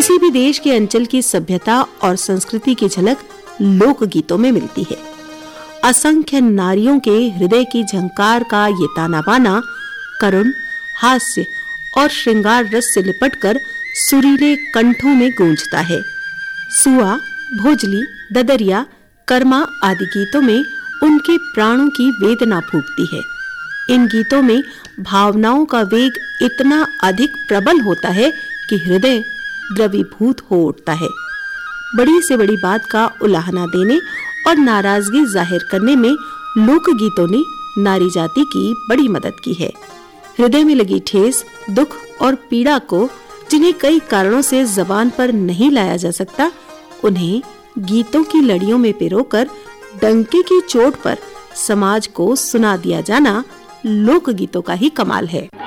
किसी भी देश के अंचल की सभ्यता और संस्कृति की झलक लोक गीतों में मिलती है। असंख्य नारियों के हृदय की झंकार का ये ताना बाना करुण, हास्य और श्रृंगार रस से लिपटकर सुरीले कंठों में गूंजता है। सुआ, भोजली, ददरिया, कर्मा आदि गीतों में उनके प्राणों की वेदना फूटती है। इन गीतों में भावनाओं का वेग इतना अधिक प्रबल होता है कि हृदय द्रवीभूत हो उठता है। बड़ी से बड़ी बात का उलाहना देने और नाराजगी जाहिर करने में लोकगीतों ने नारी जाति की बड़ी मदद की है। हृदय में लगी ठेस, दुख और पीड़ा को, जिन्हें कई कारणों से जबान पर नहीं लाया जा सकता, उन्हें गीतों की लड़ियों में पिरोकर डंके की चोट पर समाज को सुना दिया जाना लोकगीतों का ही कमाल है।